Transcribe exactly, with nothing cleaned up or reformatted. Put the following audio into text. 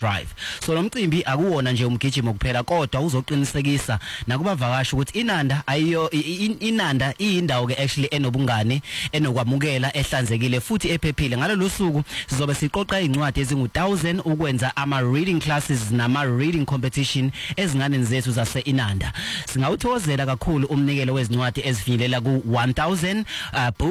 Drive. So lo mcimbi akuwona nje umgijimo kuphela kodwa uzoqinisekisa nakubavakashi ukuthi iNanda ayiyo iNanda iyindawo ke actually enobungane enokwamukela ehlanzekile futhi ephephile. Ngalolu suku sizobe siqoqa incwadi ezingu one thousand ukwenza ama reading classes nama reading competition ezinganeni zethu zase iNanda. Singawuthokozela kakhulu umnikelo wezincwadi ezifilela ku one thousand uh,